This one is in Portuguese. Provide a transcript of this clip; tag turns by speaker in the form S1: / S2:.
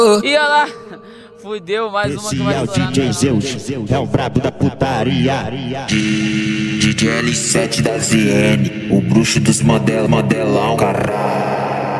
S1: E olha lá, fudeu mais uma que vai
S2: estourar. Esse é o DJ Zeus, é o brabo da putaria.
S3: DJ L7 da ZN, o bruxo dos modelão, caralho.